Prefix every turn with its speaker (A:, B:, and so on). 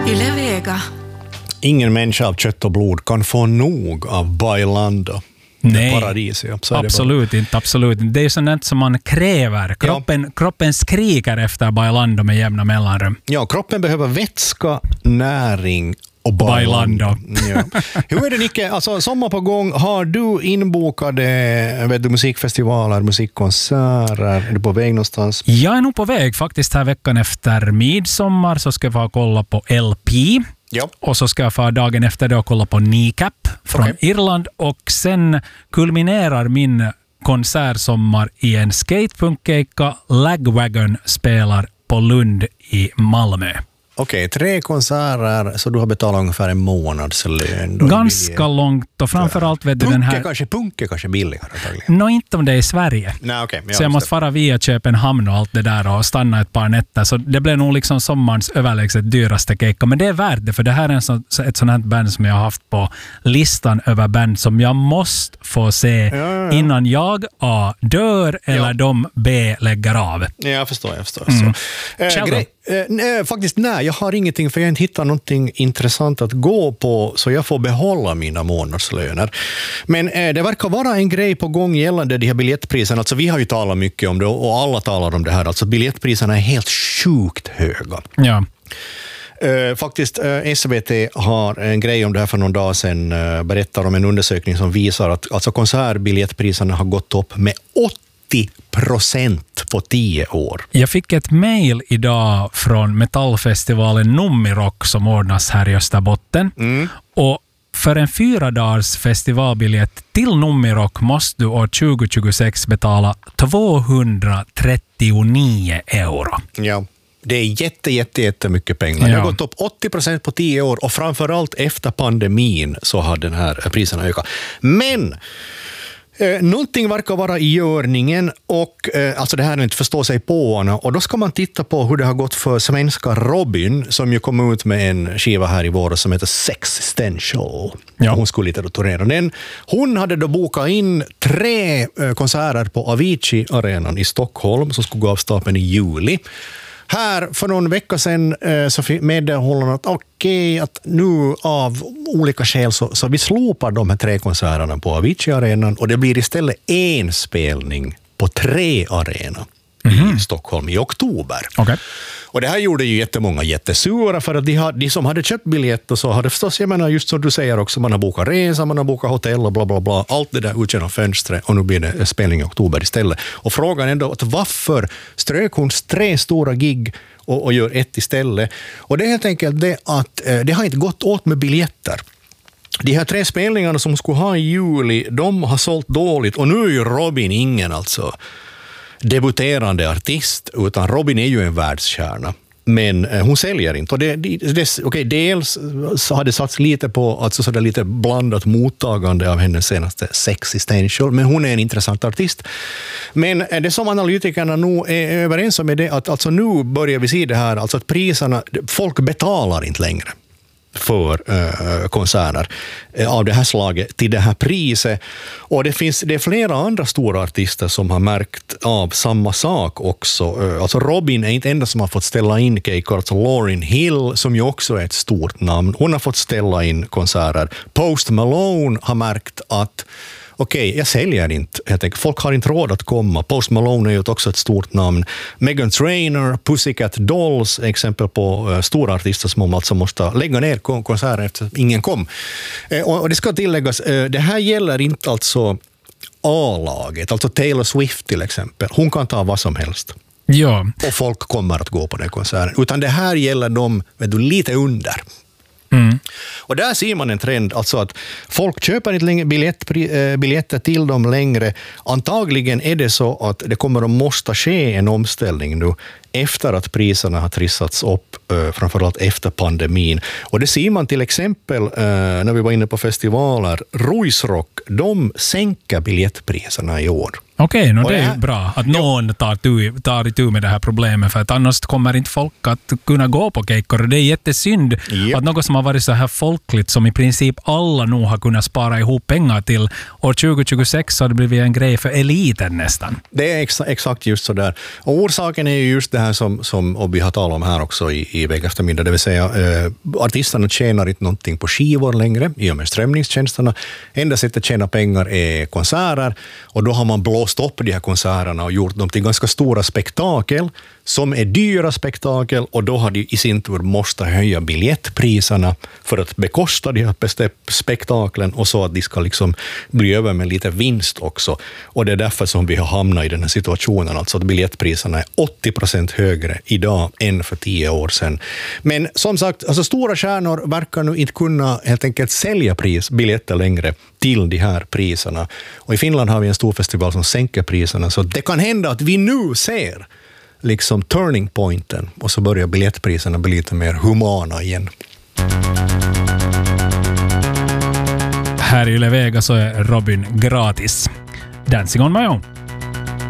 A: Yle Vega.
B: Ingen människa av kött och blod kan få nog av Bailando.
C: Nej,
B: paradis, ja.
C: absolut inte. Det är sånt som man kräver. Kroppen skriker efter Bailando med jämna mellanrum.
B: Ja, kroppen behöver vätska, näring och Bailando. Ja. Hur är det, Nicke? Alltså, sommar på gång. Har du inbokade musikfestivaler, musikkonserter? Är du på väg någonstans?
C: Jag är nog på väg faktiskt här veckan efter midsommar, så ska jag få kolla på LP.
B: Ja.
C: Och så ska jag få dagen efter det och kolla på Kneecap från Irland. Och sen kulminerar min konsertsommar i en skatepunkkeikka. Lagwagon spelar på Lund i Malmö.
B: Okej, 3 konserter, så du har betalat ungefär en månads lön.
C: Ganska långt, och framförallt vet du den här...
B: Punk är kanske billigare.
C: Nå, inte om det är i Sverige.
B: Nej, okay,
C: så jag måste fara via Köpenhamn och allt det där och stanna ett par nätter. Så det blev nog liksom sommarens överlägset dyraste keikka. Men det är värt det, för det här är ett sånt här band som jag har haft på listan över band som jag måste få se innan jag A. dör eller de B. lägger av.
B: Ja, jag förstår. Så. Faktiskt nej, jag har ingenting, för jag har inte hittat någonting intressant att gå på, så jag får behålla mina månadslöner. Men det verkar vara en grej på gång gällande de här biljettpriserna. Alltså, vi har ju talat mycket om det och alla talar om det här. Alltså, biljettpriserna är helt sjukt höga.
C: Ja.
B: Faktiskt, SVT har en grej om det här för någon dag sedan, berättar om en undersökning som visar att alltså, konsertbiljettpriserna har gått upp med 80% på 10 år.
C: Jag fick ett mejl idag från metallfestivalen Nummirock som ordnas här i Österbotten. Och för en 4-dagars festivalbiljett till Nummirock måste du år 2026 betala 239 euro.
B: Ja. Det är jättemycket pengar. Det har gått upp 80% på 10 år, och framförallt efter pandemin så har den här priserna ökat. Men någonting verkar vara i görningen, och alltså det här är inte förstå sig på, och då ska man titta på hur det har gått för svenska Robin, som ju kom ut med en skiva här i våras som heter Sexistential. Ja. Hon skulle lite turnera den. Hon hade då bokat in 3 konserter på Avicii-arenan i Stockholm som skulle gå av stapeln i juli. Här för någon vecka sedan så meddelade hon att att nu av olika skäl så vi slopar de här 3 konserterna på Avicii-arenan, och det blir istället en spelning på 3 arenor i Stockholm i oktober.
C: Okay.
B: Och det här gjorde ju jättemånga jättesura, för att de som hade köpt biljetter så hade förstås, jag menar just som du säger också, man har bokat resa, man har bokat hotell och bla bla bla, allt det där ut genom fönstret, och nu blir det spelning i oktober istället. Och frågan är då att varför strök hon 3 stora gig och gör ett istället? Och det är helt enkelt det att det har inte gått åt med biljetter. De här 3 spelningarna som skulle ha i juli, de har sålt dåligt, och nu är ju Robin ingen alltså debuterande artist, utan Robin är ju en världskärna, men hon säljer inte. Och dels har det satts lite på alltså sådär lite blandat mottagande av hennes senaste Sexistential, men hon är en intressant artist. Men det som analytikerna nu är överens om är det att alltså nu börjar vi se det här, alltså att priserna, folk betalar inte längre för konserter av det här slaget till det här priset. Och det är flera andra stora artister som har märkt av samma sak också. Alltså Robin är inte enda som har fått ställa in keikor. Alltså Lauryn Hill, som ju också är ett stort namn, hon har fått ställa in konserter. Post Malone har märkt att jag säljer inte. Jag tänker, folk har inte råd att komma. Post Malone är ju också ett stort namn. Meghan Trainor, Pussycat Dolls, exempel på stora artister som alltså måste lägga ner konserter eftersom ingen kom. Och det ska tilläggas, det här gäller inte alltså A-laget, alltså Taylor Swift till exempel. Hon kan ta vad som helst.
C: Ja.
B: Och folk kommer att gå på den konserten. Utan det här gäller dem lite under. Och där ser man en trend, alltså att folk köper inte längre biljetter till dem längre. Antagligen är det så att det kommer att måste ske en omställning nu efter att priserna har trissats upp, framförallt efter pandemin. Och det ser man till exempel när vi var inne på festivaler. Ruisrock, de sänker biljettpriserna i år.
C: Okej, det är ju bra att någon tar itu med det här problemet, för att annars kommer inte folk att kunna gå på keikkor. Det är jättesynd att något som har varit så här folkligt, som i princip alla nog har kunnat spara ihop pengar till, år 2026 så har det blivit en grej för eliten nästan.
B: Det är exakt just så där. Och orsaken är ju just det här här som och vi har talat om här också i vecka eftermiddag, det vill säga artisterna tjänar inte någonting på skivor längre i och med strömningstjänsterna. Enda sättet att tjäna pengar är konserter, och då har man blåst upp de här konserterna och gjort dem till ganska stora spektakel som är dyra spektakel, och då har de i sin tur måste höja biljettpriserna för att bekosta de här spektaklen och så att de ska liksom bli över med lite vinst också. Och det är därför som vi har hamnat i den här situationen, alltså att biljettpriserna är 80% högre idag än för 10 år sedan. Men som sagt, alltså stora stjärnor verkar nu inte kunna helt enkelt sälja biljetter längre till de här priserna. Och i Finland har vi en stor festival som sänker priserna, så det kan hända att vi nu ser liksom turning pointen, och så börjar biljettpriserna bli lite mer humana igen.
C: Här i Yle Vega så är Robyn gratis. Dancing on my own.